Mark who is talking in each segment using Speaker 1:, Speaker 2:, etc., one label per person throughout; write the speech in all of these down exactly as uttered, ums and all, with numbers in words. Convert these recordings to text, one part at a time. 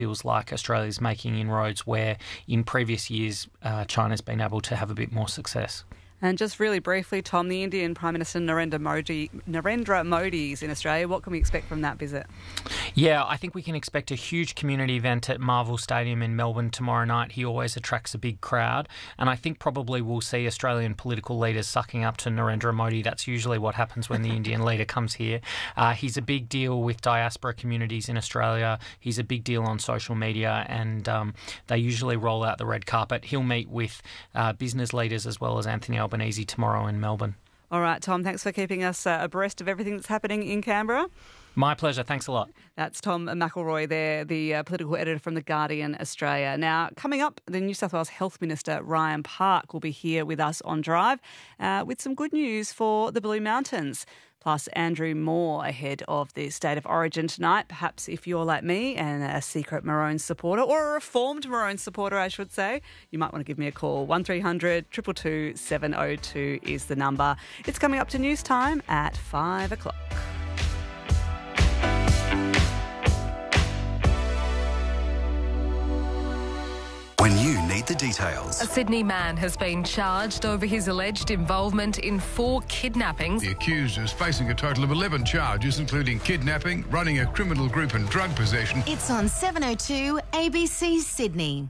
Speaker 1: feels like Australia's making inroads where in previous years uh, China's been able to have a bit more success.
Speaker 2: And just really briefly, Tom, the Indian Prime Minister Narendra Modi, Narendra Modi is in Australia. What can we expect from that visit?
Speaker 1: Yeah, I think we can expect a huge community event at Marvel Stadium in Melbourne tomorrow night. He always attracts a big crowd. And I think probably we'll see Australian political leaders sucking up to Narendra Modi. That's usually what happens when the Indian leader comes here. Uh, he's a big deal with diaspora communities in Australia. He's a big deal on social media, and um, they usually roll out the red carpet. He'll meet with uh, business leaders as well as Anthony Albanese tomorrow in Melbourne.
Speaker 2: All right, Tom, thanks for keeping us uh, abreast of everything that's happening in Canberra.
Speaker 1: My pleasure. Thanks a lot.
Speaker 2: That's Tom McElroy there, the uh, political editor from The Guardian Australia. Now, coming up, the New South Wales Health Minister, Ryan Park, will be here with us on Drive uh, with some good news for the Blue Mountains. Plus, Andrew Moore ahead of the State of Origin tonight. Perhaps if you're like me and a secret Maroons supporter, or a reformed Maroons supporter, I should say, you might want to give me a call. one three hundred two two two seven oh two is the number. It's coming up to news time at five o'clock.
Speaker 3: When you need the details.
Speaker 4: A Sydney man has been charged over his alleged involvement in four kidnappings.
Speaker 5: The accused is facing a total of eleven charges, including kidnapping, running a criminal group and drug possession.
Speaker 6: It's on seven oh two A B C Sydney.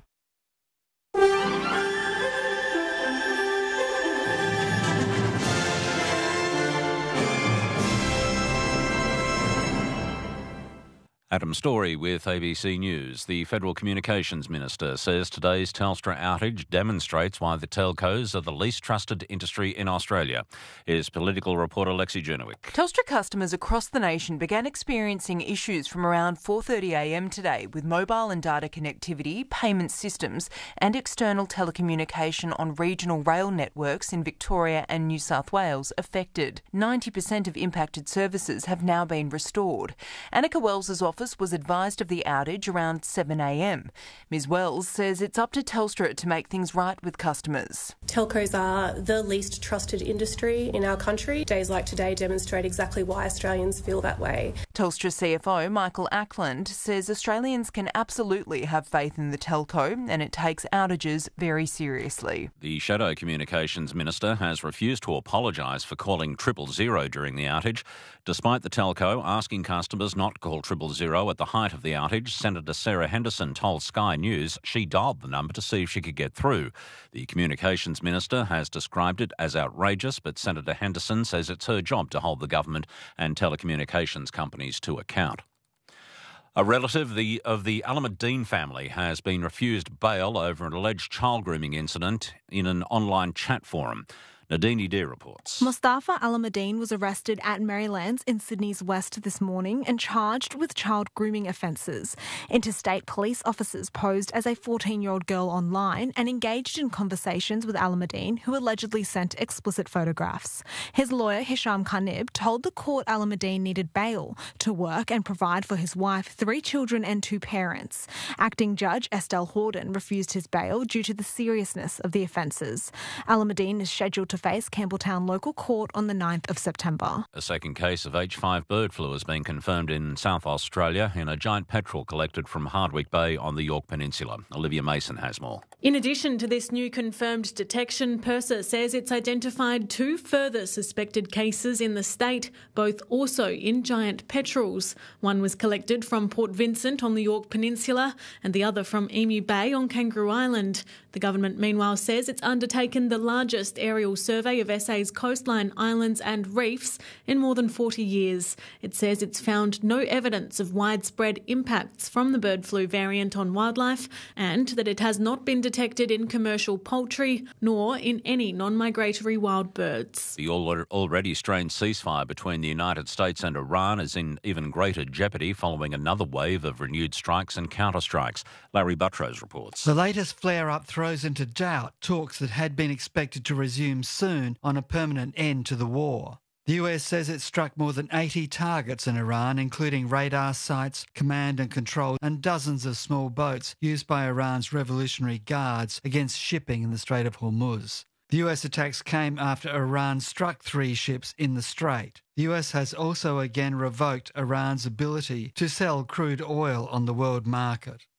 Speaker 7: Adam Story with A B C News. The Federal Communications Minister says today's Telstra outage demonstrates why the telcos are the least trusted industry in Australia. Here's political reporter Lexi Jernowick.
Speaker 8: Telstra customers across the nation began experiencing issues from around four thirty a m today with mobile and data connectivity, payment systems and external telecommunication on regional rail networks in Victoria and New South Wales affected. ninety percent of impacted services have now been restored. Annika Wells's office was advised of the outage around seven a m. Ms Wells says it's up to Telstra to make things right with customers.
Speaker 9: Telcos are the least trusted industry in our country. Days like today demonstrate exactly why Australians feel that way.
Speaker 8: Telstra C F O Michael Ackland says Australians can absolutely have faith in the telco and it takes outages very seriously.
Speaker 7: The Shadow Communications Minister has refused to apologise for calling triple zero during the outage. Despite the telco asking customers not to call triple zero at the height of the outage, Senator Sarah Henderson told Sky News she dialed the number to see if she could get through. The Communications Minister has described it as outrageous, but Senator Henderson says it's her job to hold the government and telecommunications companies to account. A relative the, of the Alamuddin family has been refused bail over an alleged child grooming incident in an online chat forum. Nadine Deer reports.
Speaker 10: Mustafa Alamuddin was arrested at Marylands in Sydney's west this morning and charged with child grooming offences. Interstate police officers posed as a fourteen-year-old girl online and engaged in conversations with Alamuddin, who allegedly sent explicit photographs. His lawyer, Hisham Khanib, told the court Alamuddin needed bail to work and provide for his wife, three children and two parents. Acting Judge Estelle Horden refused his bail due to the seriousness of the offences. Alamuddin is scheduled to face Campbelltown Local Court on the ninth of September.
Speaker 7: A second case of H five bird flu has been confirmed in South Australia in a giant petrel collected from Hardwick Bay on the Yorke Peninsula. Olivia Mason has more.
Speaker 11: In addition to this new confirmed detection, PIRSA says it's identified two further suspected cases in the state, both also in giant petrels. One was collected from Port Vincent on the Yorke Peninsula and the other from Emu Bay on Kangaroo Island. The government, meanwhile, says it's undertaken the largest aerial survey of S A's coastline, islands and reefs in more than forty years. It says it's found no evidence of widespread impacts from the bird flu variant on wildlife and that it has not been detected in commercial poultry nor in any non-migratory wild birds.
Speaker 7: The already strained ceasefire between the United States and Iran is in even greater jeopardy following another wave of renewed strikes and counterstrikes. Larry Buttrose reports.
Speaker 12: The latest flare-up throws into doubt talks that had been expected to resume soon on a permanent end to the war. The U S says it struck more than eighty targets in Iran, including radar sites, command and control, and dozens of small boats used by Iran's Revolutionary Guards against shipping in the Strait of Hormuz. The U S attacks came after Iran struck three ships in the Strait. The U S has also again revoked Iran's ability to sell crude oil on the world market.